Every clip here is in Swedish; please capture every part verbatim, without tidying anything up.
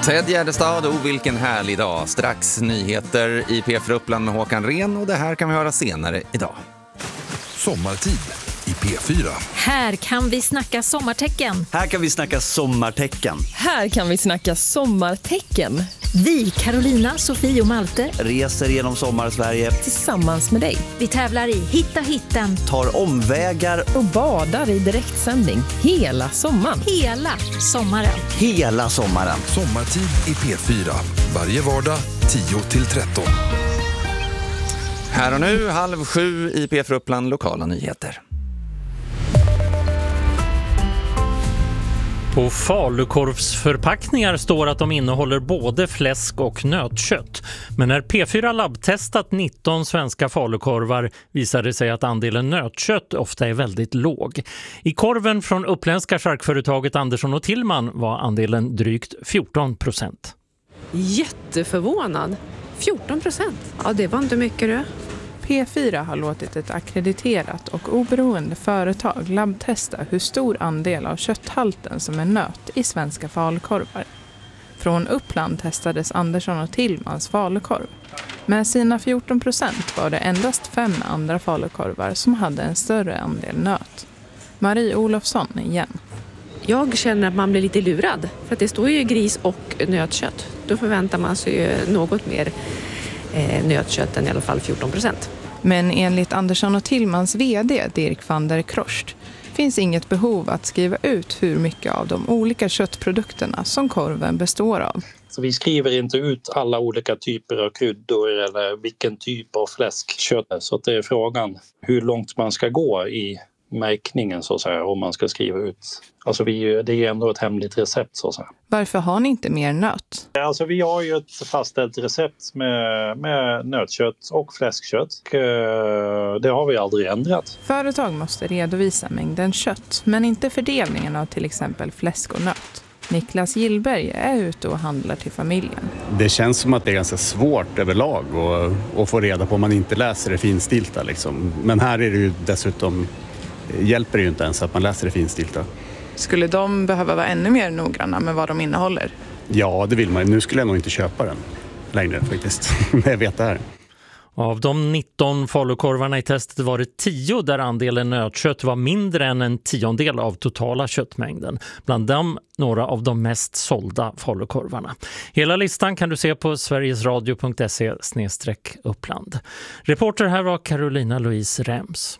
Ted Gärdestad, och vilken härlig dag. Strax nyheter i P fyra Uppland med Håkan Ren, och det här kan vi höra senare idag. Sommartid i P fyra. Här kan vi snacka sommartecken. Här kan vi snacka sommartecken. Här kan vi snacka sommartecken. Vi, Carolina, Sofie och Malte, reser genom sommar-Sverige tillsammans med dig. Vi tävlar i Hitta hitten, tar omvägar och badar i direktsändning hela sommaren. Hela sommaren. Hela sommaren. Sommartid i P fyra. Varje vardag tio till tretton. Här och nu, halv sju i P fyra Uppland, lokala nyheter. På falukorvsförpackningar står att de innehåller både fläsk och nötkött. Men när P fyra labbtestat nitton svenska falukorvar visade det sig att andelen nötkött ofta är väldigt låg. I korven från uppländska charkföretaget Andersson och Tillman var andelen drygt fjorton procent. Jätteförvånad. fjorton procent. Ja, det var inte mycket det. P fyra har låtit ett akkrediterat och oberoende företag labbtesta hur stor andel av kötthalten som är nöt i svenska falukorvar. Från Uppland testades Andersson och Tillmans falukorv. Med sina fjorton procent var det endast fem andra falukorvar som hade en större andel nöt. Marie Olofsson igen. Jag känner att man blir lite lurad. För att det står ju gris och nötkött. Då förväntar man sig ju något mer eh, nötkött än i alla fall fjorton procent. Men enligt Andersson och Tillmans vd Dirk van der Krost finns inget behov att skriva ut hur mycket av de olika köttprodukterna som korven består av. Så vi skriver inte ut alla olika typer av kryddor eller vilken typ av fläskkött. Så att det är frågan hur långt man ska gå i märkningen så att säga, om man ska skriva ut. Alltså vi, det är ändå ett hemligt recept så att säga. Varför har ni inte mer nöt? Alltså vi har ju ett fastställt recept med, med nötkött och fläskkött. Och, det har vi aldrig ändrat. Företag måste redovisa mängden kött, men inte fördelningen av till exempel fläsk och nöt. Niklas Gillberg är ute och handlar till familjen. Det känns som att det är ganska svårt överlag att, att få reda på om man inte läser det finstilta. Liksom. Men här är det ju dessutom, hjälper det ju inte ens att man läser det finstilta. Skulle de behöva vara ännu mer noggranna med vad de innehåller? Ja, det vill man. Nu skulle jag nog inte köpa den längre faktiskt. Jag vet det här. Av de nitton falukorvarna i testet var det tio där andelen nötkött var mindre än en tiondel av totala köttmängden. Bland dem några av de mest sålda falukorvarna. Hela listan kan du se på sverigesradio punkt se slash uppland. Reporter här var Carolina Louise Rems.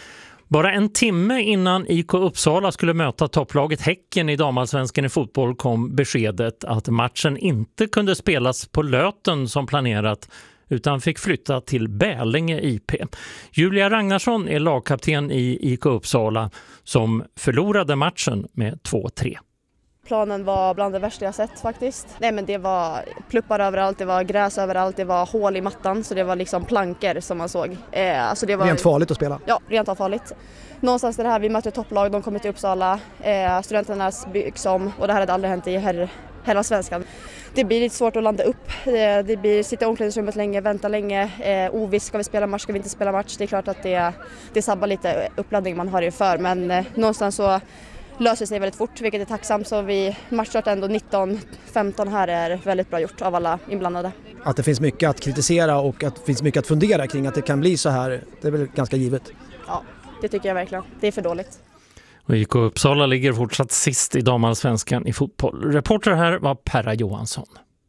Bara en timme innan I K Uppsala skulle möta topplaget Häcken i damallsvenskan i fotboll kom beskedet att matchen inte kunde spelas på Löten som planerat utan fick flytta till Bälinge I P. Julia Ragnarsson är lagkapten i I K Uppsala som förlorade matchen med två tre. Planen var bland det värsta jag sett faktiskt. Nej, men det var pluppar överallt, det var gräs överallt, det var hål i mattan, så det var liksom plankor som man såg. Eh, alltså det var rent farligt att spela? Ja, rent av farligt. Någonstans är det här, vi mötte topplag, de kommer till Uppsala, eh, studenternas byggs om, och det här hade aldrig hänt i her- hela svenskan. Det blir lite svårt att landa upp, eh, det blir sitta i omklädningsrummet länge, vänta länge, eh, oviss, ska vi spela match, ska vi inte spela match. Det är klart att det, det sabbar lite uppladdning man har inför, men eh, någonstans så löser sig väldigt fort, vilket är tacksamt, så vi matchstart ändå nitton femton här är väldigt bra gjort av alla inblandade. Att det finns mycket att kritisera och att det finns mycket att fundera kring att det kan bli så här, det är väl ganska givet. Ja, det tycker jag verkligen. Det är för dåligt. Och I K Uppsala ligger fortsatt sist i damallsvenskan i fotboll. Reporter här var Perra Johansson.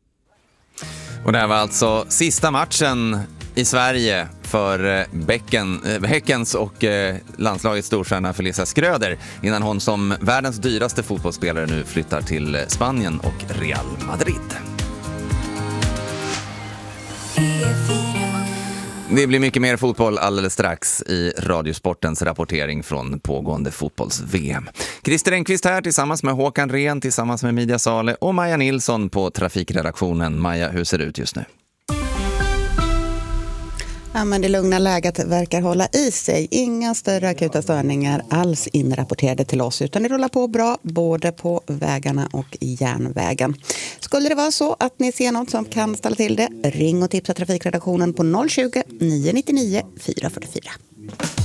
Och det här var alltså sista matchen i Sverige för Bäcken, äh, Häckens och äh, landslagets storstjärna Felicia Skröder innan hon som världens dyraste fotbollsspelare nu flyttar till Spanien och Real Madrid. Det blir mycket mer fotboll alldeles strax i Radiosportens rapportering från pågående fotbolls-V M. Christer Engqvist här tillsammans med Håkan Ren, tillsammans med Media Sale och Maja Nilsson på trafikredaktionen. Maja, hur ser det ut just nu? Ja, men det lugna läget verkar hålla i sig. Inga större akuta störningar alls inrapporterade till oss, utan det rullar på bra både på vägarna och järnvägen. Skulle det vara så att ni ser något som kan ställa till det, ring och tipsa trafikredaktionen på noll tjugo, nio nio nio, fyra fyra fyra.